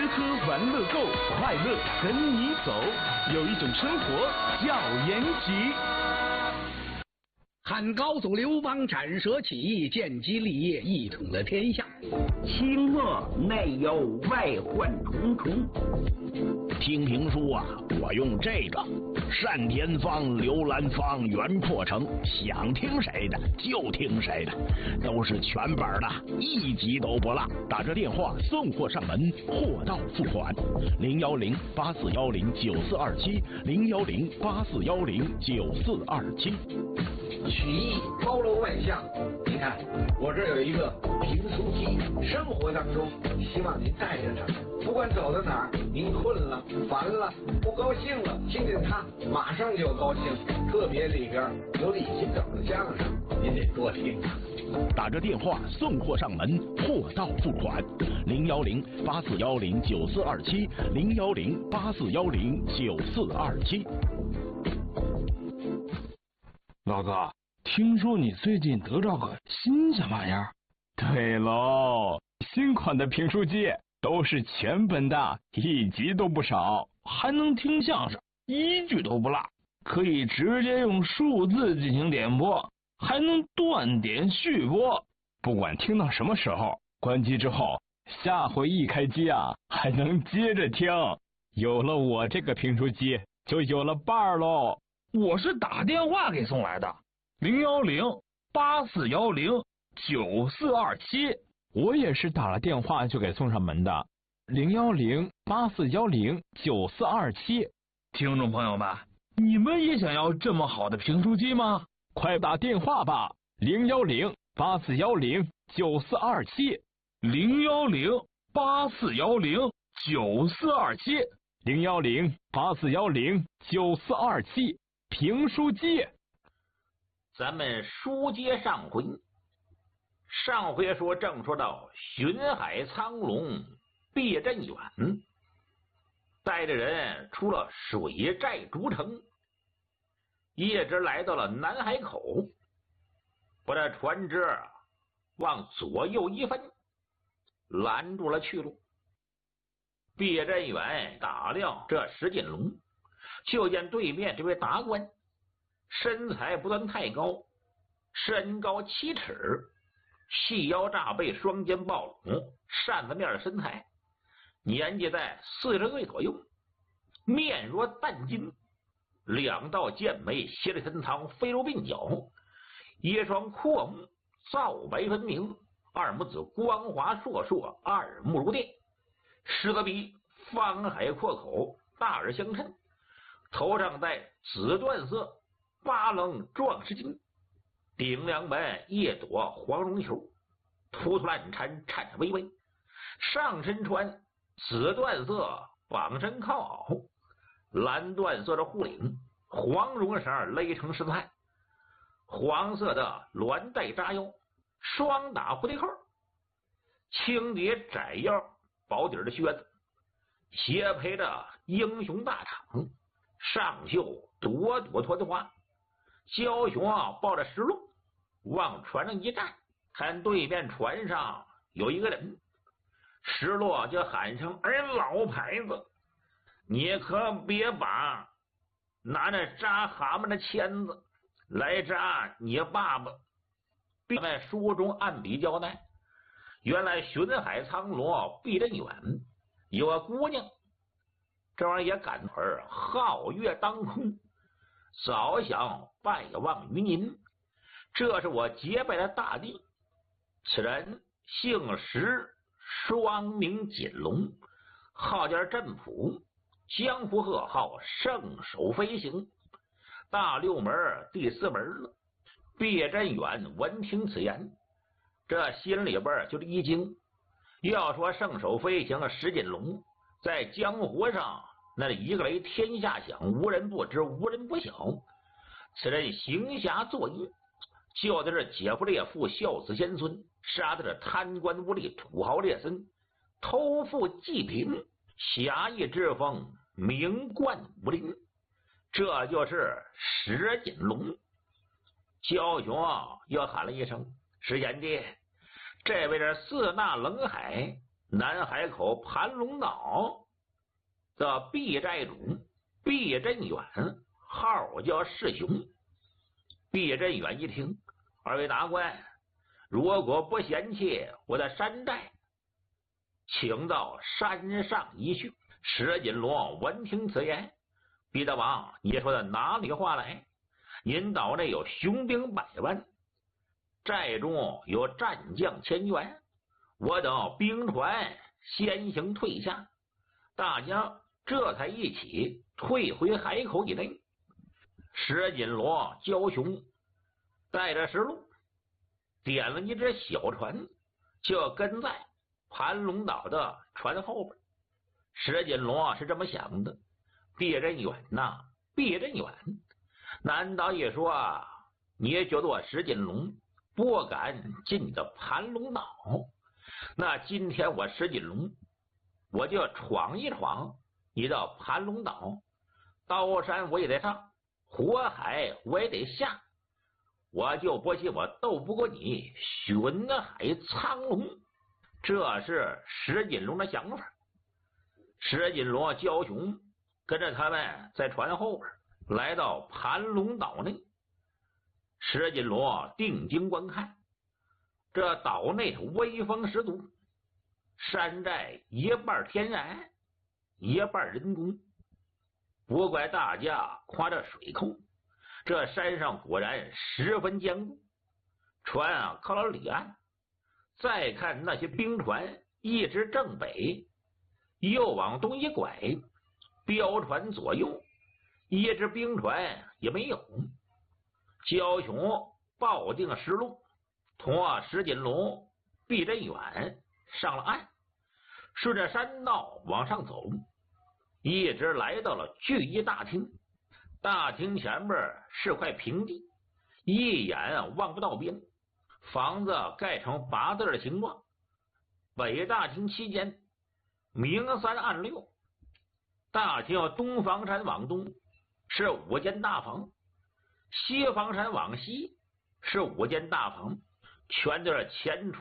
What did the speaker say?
喝玩乐购，快乐跟你走。有一种生活叫延吉。 汉高祖刘邦斩蛇起义，建基立业，一统了天下。 清末内有外患重重。 听评书啊，我用这个单田芳、刘兰芳、袁阔成，想听谁的就听谁的，都是全本的，一集都不落。打这电话送货上门，货到付款。010-8410-9427，010-8410-9427。 曲艺包罗万象，你看我这有一个评书机，生活当中希望您带着它，不管走到哪儿，您困了、烦了、不高兴了，听见它马上就高兴。特别里边有李金斗的相声，您得多听。 打着电话送货上门，货到付款。010-8410-9427，010-8410-9427。 老哥，听说你最近得着个新什么玩意儿？ 对喽，新款的评书机都是全本的，一集都不少， 还能听相声，一句都不落，可以直接用数字进行点播，还能断点续播， 不管听到什么时候，关机之后，下回一开机啊，还能接着听。有了我这个评书机，就有了伴儿喽。 我是打电话给送来的，010-8410-9427。 我也是打了电话就给送上门的，010-8410-9427。 听众朋友们，你们也想要这么好的评书机吗？ 快打电话吧，010-8410-9427，010-8410-9427，评书机。 咱们书接上回，上回正说到巡海苍龙毕振远带着人出了水寨诸城，一直来到了南海口，把这船只往左右一分，拦住了去路。毕振远打量这石锦龙，就见对面这位达官身材不算太高，身高7尺，细腰炸背，双肩暴拢，扇子面的身材，年纪在40岁左右，面若淡金，两道剑眉斜着身藏，飞入鬓角，一双阔目皂白分明，二目子光滑烁烁，二目如电，狮子鼻，方海阔口，大耳相衬，头上戴紫缎色八棱壮士巾，顶梁门一朵黄绒球，突突烂缠，颤颤巍巍，上身穿紫缎色绑身靠袄，蓝缎色的护领，黄绒绳勒成十字汉，黄色的鸾带扎腰，双打蝴蝶扣，轻叠窄腰薄底的靴子，斜配着英雄大氅，上绣朵朵团花。枭雄抱着石路往船上一站，看对面船上有一个人，石落就喊声：“哎，老牌子，你可别把拿那扎蛤蟆的签子来扎你爸爸。”并在书中按笔交代，原来巡海苍罗毕振远有个姑娘，这玩意也赶腿皓月当空，早想拜望于您，这是我结拜的大弟，此人姓石，双名锦龙，号叫镇府，江湖贺号圣手飞行，大六门第4门了。毕振远闻听此言，这心里边就是一惊。要说圣手飞行石锦龙在江湖上那一个雷天下响，无人不知，无人不晓。此人行侠作义，救的是劫富猎妇，孝子贤孙，杀的是贪官污吏，土豪劣绅，偷富济贫，侠义之风名冠武林。这就是石锦龙。枭雄又喊了一声：“石贤弟，这位是4大冷海南海口盘龙岛的避寨主毕振远，号叫世雄。毕振远一听，二位大官，如果不嫌弃我的山寨，请到山上一叙。石锦罗闻听此言，毕大王，你说的哪里话来？您岛内有雄兵100万，寨中有战将1000员，我等兵船先行退下，大家这才一起退回海口以内。石锦罗焦雄带着石路，点了一只小船，就跟在盘龙岛的船后边。石锦罗是这么想的：毕振远呐，毕振远，难道也说你也觉得我石锦龙不敢进你的盘龙岛？那今天我石锦龙，我就闯一闯你的盘龙岛，刀山我也得上，火海我也得下，我就不信我斗不过你巡海苍龙。这是石锦龙的想法。石锦罗焦雄跟着他们在船后边来到盘龙岛内。石锦罗定睛观看，这岛内威风十足，山寨一半天然，一半人工。不怪大家夸这水库，这山上果然十分坚固。船靠了里岸，再看那些兵船一直正北，又往东一拐，标船左右，一只兵船也没有。焦雄抱定石路，同石锦龙、毕振远上了岸，顺着山道往上走，一直来到了聚义大厅。大厅前面是块平地，一眼望不到边，房子盖成8字的形状。北大厅期间明3暗6，大厅东房山往东是5间大房，西房山往西是5间大房，全都是前出